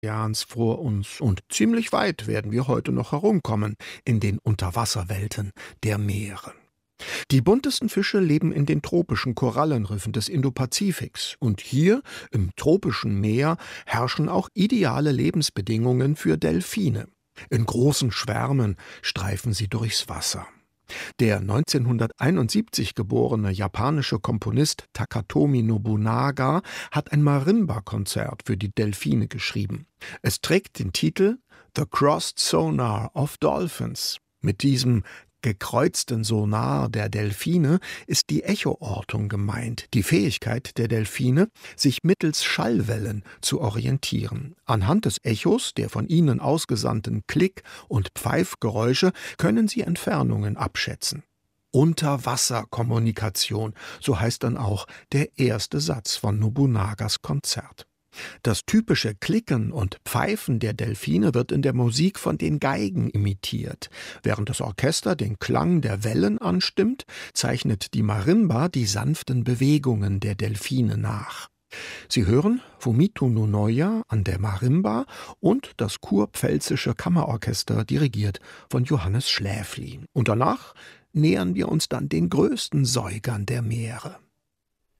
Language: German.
Ozeans vor uns und ziemlich weit werden wir heute noch herumkommen in den Unterwasserwelten der Meere. Die buntesten Fische leben in den tropischen Korallenriffen des Indopazifiks und hier im tropischen Meer herrschen auch ideale Lebensbedingungen für Delfine. In großen Schwärmen streifen sie durchs Wasser. Der 1971 geborene japanische Komponist Takatomi Nobunaga hat ein Marimba-Konzert für die Delfine geschrieben. Es trägt den Titel The Crossed Sonar of Dolphins. Mit diesem gekreuzten Sonar der Delfine ist die Echoortung gemeint, die Fähigkeit der Delfine, sich mittels Schallwellen zu orientieren. Anhand des Echos der von ihnen ausgesandten Klick- und Pfeifgeräusche können sie Entfernungen abschätzen. Unterwasserkommunikation, so heißt dann auch der erste Satz von Nobunagas Konzert. Das typische Klicken und Pfeifen der Delfine wird in der Musik von den Geigen imitiert. Während das Orchester den Klang der Wellen anstimmt, zeichnet die Marimba die sanften Bewegungen der Delfine nach. Sie hören Fumito Nonoya an der Marimba und das Kurpfälzische Kammerorchester dirigiert von Johannes Schläfli. Und danach nähern wir uns dann den größten Säugern der Meere.